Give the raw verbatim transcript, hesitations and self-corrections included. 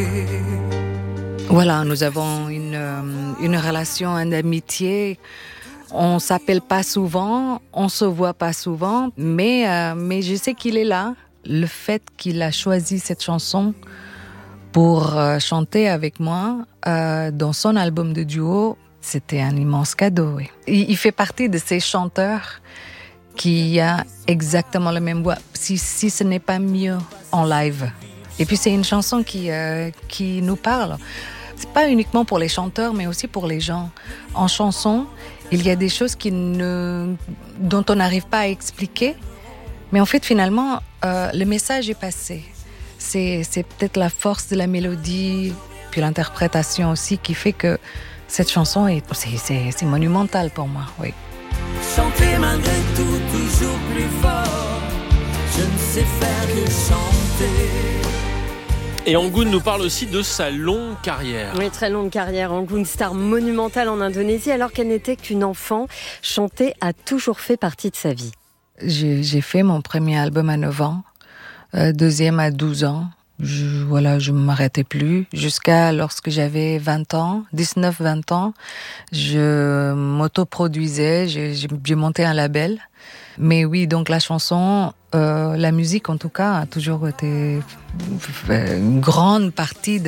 Voilà, nous avons une, une relation d'amitié. On s'appelle pas souvent, on se voit pas souvent, mais, euh, mais je sais qu'il est là. Le fait qu'il a choisi cette chanson pour euh, chanter avec moi euh, dans son album de duo, c'était un immense cadeau. Oui. Il, il fait partie de ces chanteurs qui a exactement la même voix, si, si ce n'est pas mieux en live. Et puis c'est une chanson qui, euh, qui nous parle. C'est pas uniquement pour les chanteurs, mais aussi pour les gens. En chanson, il y a des choses qui ne, dont on n'arrive pas à expliquer, mais en fait finalement, euh, le message est passé. C'est, c'est peut-être la force de la mélodie, puis l'interprétation aussi, qui fait que cette chanson est, c'est, c'est, c'est monumental pour moi, oui. Chanter malgré tout, toujours plus fort. Je ne sais faire que chanter. Et Anggun nous parle aussi de sa longue carrière. Oui, très longue carrière. Anggun, star monumentale en Indonésie, alors qu'elle n'était qu'une enfant. Chanter a toujours fait partie de sa vie. J'ai, j'ai fait mon premier album à neuf ans, euh, deuxième à douze ans. Je, voilà, je ne m'arrêtais plus. Jusqu'à lorsque j'avais vingt ans, dix-neuf vingt ans, je m'autoproduisais, j'ai, j'ai monté un label. Mais oui, donc la chanson, euh, la musique en tout cas, a toujours été une grande partie de